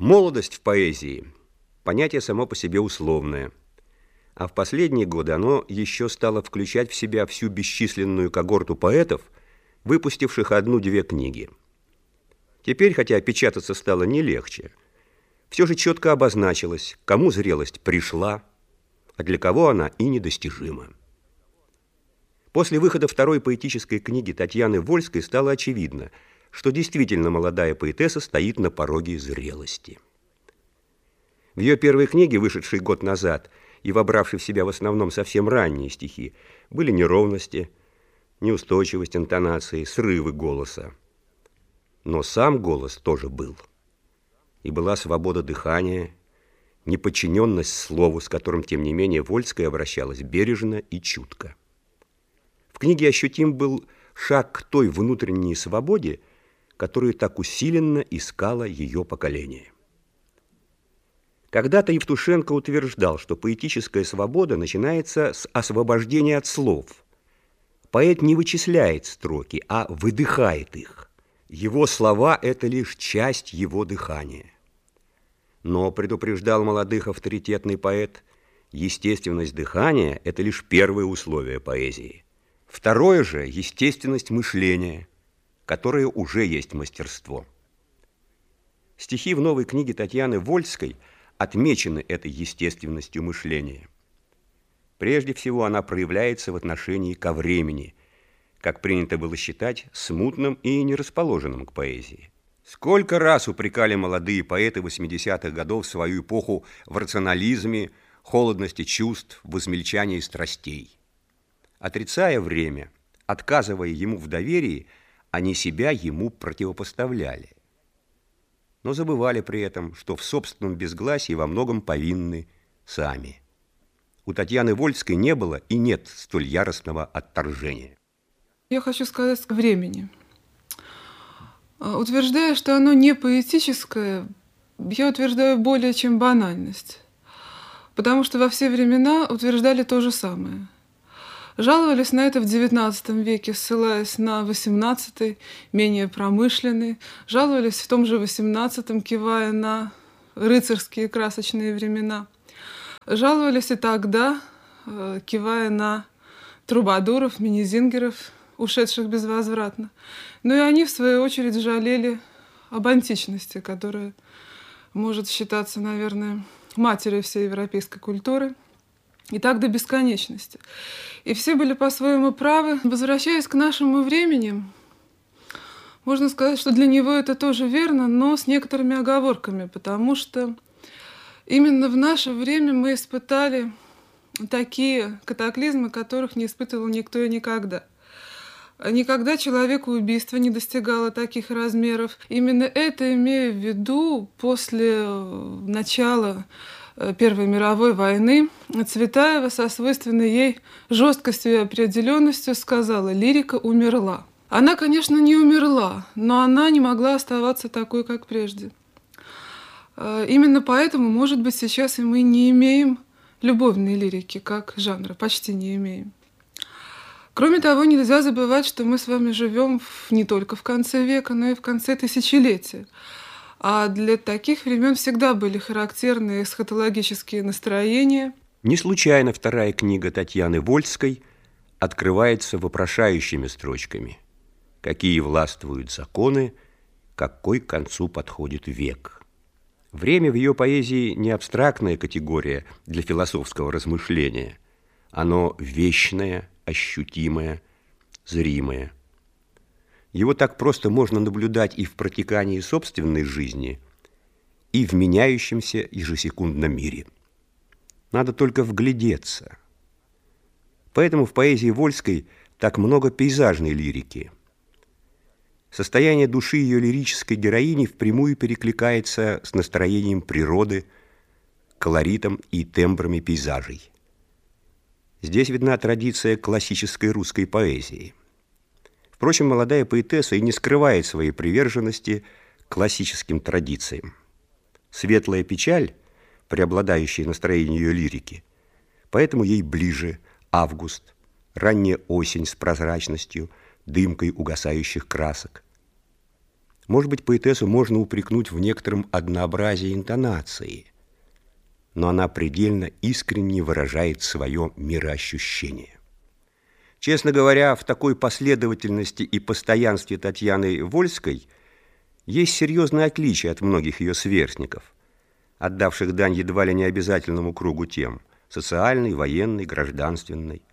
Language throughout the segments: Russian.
Молодость в поэзии – понятие само по себе условное, а в последние годы оно еще стало включать в себя всю бесчисленную когорту поэтов, выпустивших одну-две книги. Теперь, хотя печататься стало не легче, все же четко обозначилось, кому зрелость пришла, а для кого она и недостижима. После выхода второй поэтической книги Татьяны Вольской стало очевидно, что действительно молодая поэтесса стоит на пороге зрелости. В ее первой книге, вышедшей год назад и вобравшей в себя в основном совсем ранние стихи, были неровности, неустойчивость интонации, срывы голоса. Но сам голос тоже был. И была свобода дыхания, неподчиненность слову, с которым, тем не менее, Вольская обращалась бережно и чутко. В книге ощутим был шаг к той внутренней свободе, которую так усиленно искало ее поколение. Когда-то Евтушенко утверждал, что поэтическая свобода начинается с освобождения от слов. Поэт не вычисляет строки, а выдыхает их. Его слова – это лишь часть его дыхания. Но, предупреждал молодых авторитетный поэт, естественность дыхания – это лишь первое условие поэзии. Второе же – естественность мышления, которое уже есть мастерство. Стихи в новой книге Татьяны Вольской отмечены этой естественностью мышления. Прежде всего, она проявляется в отношении ко времени, как принято было считать, смутным и нерасположенным к поэзии. Сколько раз упрекали молодые поэты 80-х годов свою эпоху в рационализме, холодности чувств, в измельчании страстей. Отрицая время, отказывая ему в доверии, они себя ему противопоставляли. Но забывали при этом, что в собственном безгласии во многом повинны сами. У Татьяны Вольской не было и нет столь яростного отторжения. Я хочу сказать к времени. Утверждая, что оно не поэтическое, я утверждаю более чем банальность. Потому что во все времена утверждали то же самое. Жаловались на это в XIX веке, ссылаясь на XVIII, менее промышленный. Жаловались в том же XVIII, кивая на рыцарские красочные времена. Жаловались и тогда, кивая на трубадуров, минезингеров, ушедших безвозвратно. Но и они, в свою очередь, жалели об античности, которая может считаться, наверное, матерью всей европейской культуры. И так до бесконечности. И все были по-своему правы. Возвращаясь к нашему времени, можно сказать, что для него это тоже верно, но с некоторыми оговорками, потому что именно в наше время мы испытали такие катаклизмы, которых не испытывал никто и никогда. Никогда человекоубийство не достигало таких размеров. Именно это имею в виду после начала Первой мировой войны. Цветаева со свойственной ей жесткостью и определенностью сказала: лирика умерла. Она, конечно, не умерла, но она не могла оставаться такой, как прежде. Именно поэтому, может быть, сейчас и мы не имеем любовной лирики как жанра, почти не имеем. Кроме того, нельзя забывать, что мы с вами живем не только в конце века, но и в конце тысячелетия. А для таких времен всегда были характерны эсхатологические настроения. Не случайно вторая книга Татьяны Вольской открывается вопрошающими строчками: какие властвуют законы, какой к концу подходит век. Время в ее поэзии не абстрактная категория для философского размышления. Оно вечное, ощутимое, зримое. Его так просто можно наблюдать и в протекании собственной жизни, и в меняющемся ежесекундном мире. Надо только вглядеться. Поэтому в поэзии Вольской так много пейзажной лирики. Состояние души ее лирической героини впрямую перекликается с настроением природы, колоритом и тембрами пейзажей. Здесь видна традиция классической русской поэзии. Впрочем, молодая поэтесса и не скрывает своей приверженности классическим традициям. Светлая печаль, преобладающая настроение ее лирики, поэтому ей ближе август, ранняя осень с прозрачностью, дымкой угасающих красок. Может быть, поэтессу можно упрекнуть в некотором однообразии интонации, но она предельно искренне выражает свое мироощущение. Честно говоря, в такой последовательности и постоянстве Татьяны Вольской есть серьезное отличие от многих ее сверстников, отдавших дань едва ли не обязательному кругу тем – социальной, военной, гражданственной.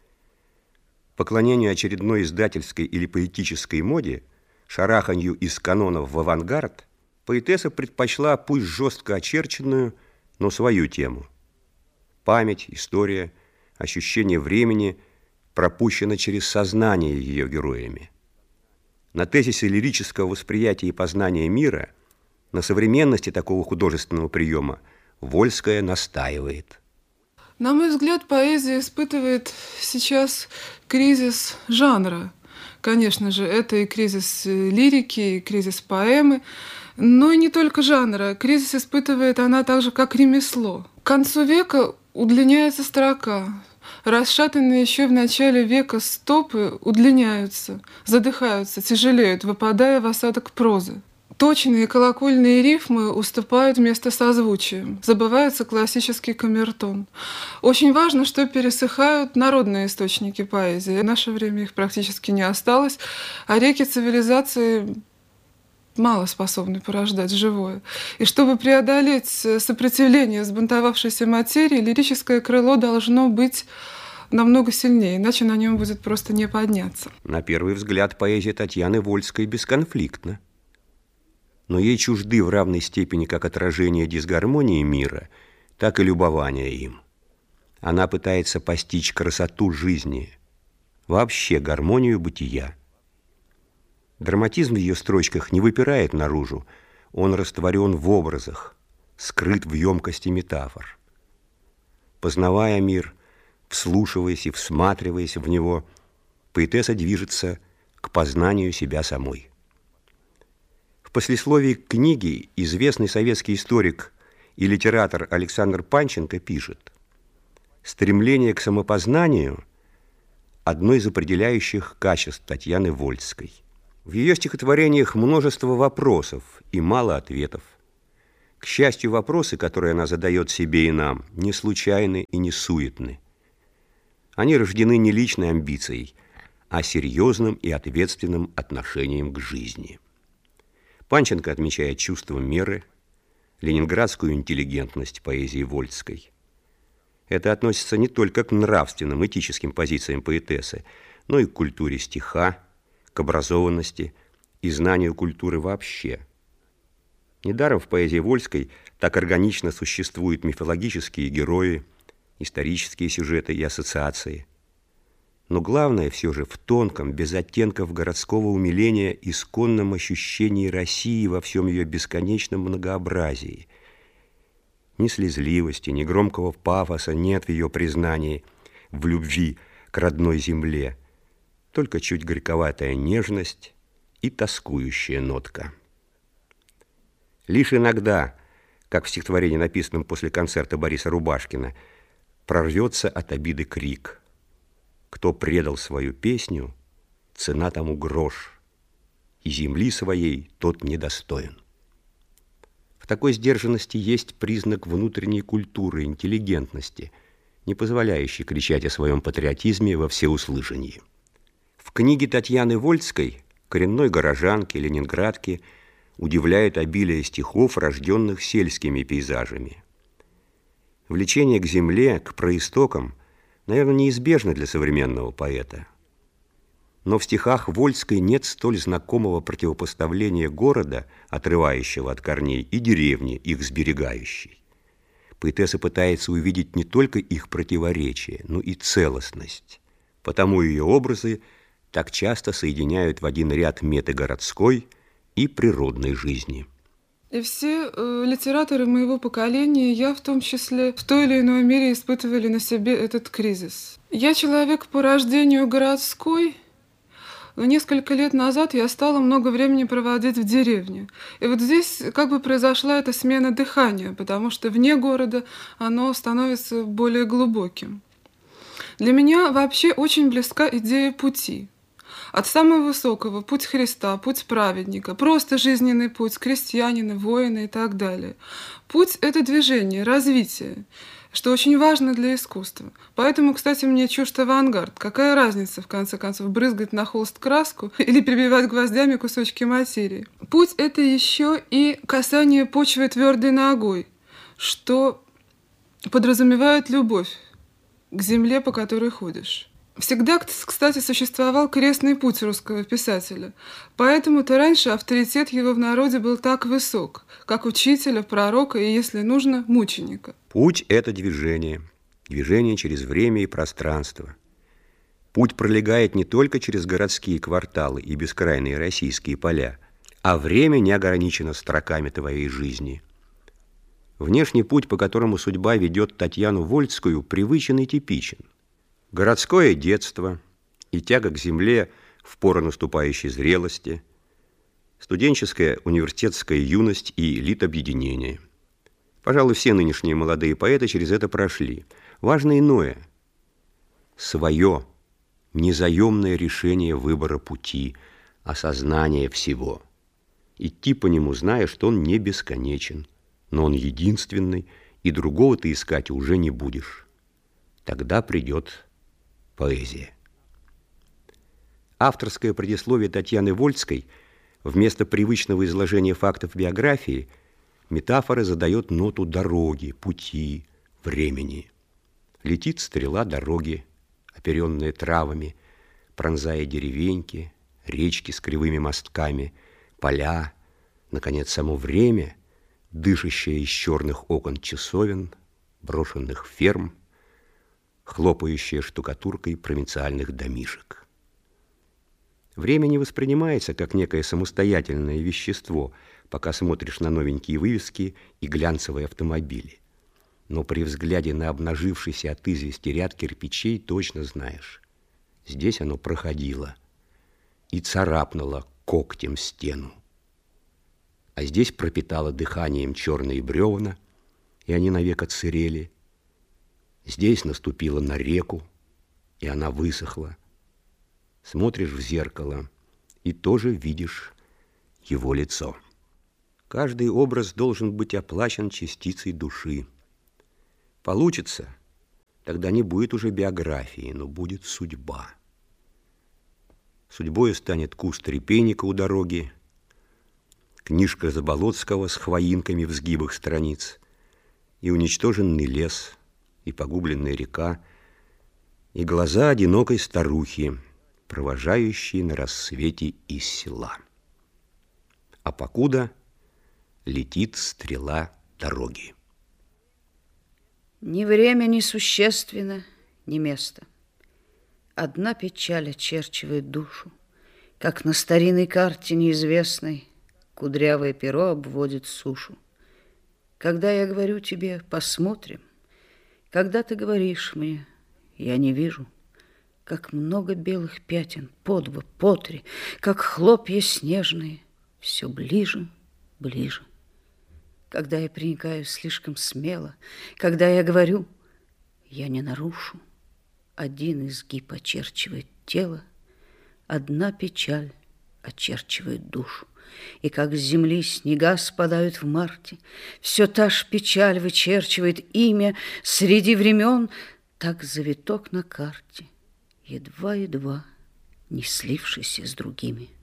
Поклонению очередной издательской или поэтической моде, шараханью из канонов в авангард, поэтесса предпочла пусть жестко очерченную, но свою тему. Память, история, ощущение времени пропущено через сознание ее героями. На тезисе лирического восприятия и познания мира, на современности такого художественного приема Вольская настаивает. На мой взгляд, поэзия испытывает сейчас кризис жанра. Конечно же, это и кризис лирики, и кризис поэмы, но и не только жанра. Кризис испытывает она так же, как ремесло. К концу века удлиняется строка. Расшатанные еще в начале века стопы удлиняются, задыхаются, тяжелеют, выпадая в осадок прозы. Точные колокольные рифмы уступают место созвучиям. Забывается классический камертон. Очень важно, что пересыхают народные источники поэзии. В наше время их практически не осталось, а реки цивилизации мало способны порождать живое. И чтобы преодолеть сопротивление сбунтовавшейся материи, лирическое крыло должно быть намного сильнее, иначе на нем будет просто не подняться. На первый взгляд поэзия Татьяны Вольской бесконфликтна. Но ей чужды в равной степени как отражение дисгармонии мира, так и любования им. Она пытается постичь красоту жизни, вообще гармонию бытия. Драматизм в ее строчках не выпирает наружу, он растворен в образах, скрыт в емкости метафор. Познавая мир, вслушиваясь и всматриваясь в него, поэтесса движется к познанию себя самой. В послесловии к книге известный советский историк и литератор Александр Панченко пишет: «Стремление к самопознанию – одно из определяющих качеств Татьяны Вольской. В ее стихотворениях множество вопросов и мало ответов. К счастью, вопросы, которые она задает себе и нам, не случайны и не суетны. Они рождены не личной амбицией, а серьезным и ответственным отношением к жизни». Панченко отмечает чувство меры, ленинградскую интеллигентность поэзии Вольской. Это относится не только к нравственным, этическим позициям поэтессы, но и к культуре стиха, к образованности и знанию культуры вообще. Недаром в поэзии Вольской так органично существуют мифологические герои, исторические сюжеты и ассоциации. Но главное все же в тонком, без оттенков городского умиления, исконном ощущении России во всем ее бесконечном многообразии. Ни слезливости, ни громкого пафоса нет в ее признании в любви к родной земле, только чуть горьковатая нежность и тоскующая нотка. Лишь иногда, как в стихотворении, написанном после концерта Бориса Рубашкина, прорвется от обиды крик: «Кто предал свою песню, цена тому грош, и земли своей тот недостоин». В такой сдержанности есть признак внутренней культуры, интеллигентности, не позволяющей кричать о своем патриотизме во всеуслышании. В книге Татьяны Вольской, коренной горожанки, ленинградки, удивляет обилие стихов, рожденных сельскими пейзажами. Влечение к земле, к проистокам, наверное, неизбежно для современного поэта. Но в стихах Вольской нет столь знакомого противопоставления города, отрывающего от корней, и деревни, их сберегающей. Поэтесса пытается увидеть не только их противоречие, но и целостность. Потому ее образы так часто соединяют в один ряд меты городской и природной жизни. И все литераторы моего поколения, я в том числе, в той или иной мере испытывали на себе этот кризис. Я человек по рождению городской, но несколько лет назад я стала много времени проводить в деревне. И вот здесь как бы произошла эта смена дыхания, потому что вне города оно становится более глубоким. Для меня вообще очень близка идея пути. От самого высокого — путь Христа, путь праведника, просто жизненный путь крестьянина, воина и так далее. Путь — это движение, развитие, что очень важно для искусства. Поэтому, кстати, мне чужд авангард. Какая разница, в конце концов, брызгать на холст краску или прибивать гвоздями кусочки материи? Путь — это еще и касание почвы твердой ногой, что подразумевает любовь к земле, по которой ходишь. Всегда, кстати, существовал крестный путь русского писателя, поэтому-то раньше авторитет его в народе был так высок, как учителя, пророка и, если нужно, мученика. Путь – это движение, движение через время и пространство. Путь пролегает не только через городские кварталы и бескрайние российские поля, а время не ограничено строками твоей жизни. Внешний путь, по которому судьба ведет Татьяну Вольскую, привычен и типичен. Городское детство и тяга к земле в пору наступающей зрелости, студенческая университетская юность и литобъединение. Пожалуй, все нынешние молодые поэты через это прошли. Важно иное. Свое, незаемное решение выбора пути, осознание всего. Идти по нему, зная, что он не бесконечен, но он единственный, и другого ты искать уже не будешь. Тогда придет поэзия. Авторское предисловие Татьяны Вольской вместо привычного изложения фактов биографии метафора задает ноту дороги, пути, времени. Летит стрела дороги, оперенная травами, пронзая деревеньки, речки с кривыми мостками, поля, наконец, само время, дышащее из черных окон часовен, брошенных ферм, хлопающее штукатуркой провинциальных домишек. Время не воспринимается как некое самостоятельное вещество, пока смотришь на новенькие вывески и глянцевые автомобили. Но при взгляде на обнажившийся от извести ряд кирпичей точно знаешь, здесь оно проходило и царапнуло когтем стену. А здесь пропитало дыханием черные бревна, и они навек отсырели. Здесь наступила на реку, и она высохла. Смотришь в зеркало, и тоже видишь его лицо. Каждый образ должен быть оплачен частицей души. Получится, тогда не будет уже биографии, но будет судьба. Судьбою станет куст репейника у дороги, книжка Заболоцкого с хвоинками в сгибах страниц, и уничтоженный лес, и погубленная река, и глаза одинокой старухи, провожающие на рассвете из села. А покуда летит стрела дороги. Ни время несущественно, ни место. Одна печаль очерчивает душу, как на старинной карте неизвестной кудрявое перо обводит сушу. Когда я говорю тебе «посмотрим», когда ты говоришь мне «я не вижу», как много белых пятен, по два, по три, как хлопья снежные, все ближе, ближе. Когда я проникаю слишком смело, когда я говорю «я не нарушу», один изгиб очерчивает тело, одна печаль очерчивает душу. И как с земли снега спадают в марте, все та ж печаль вычерчивает имя среди времен, так завиток на карте, едва-едва не слившийся с другими.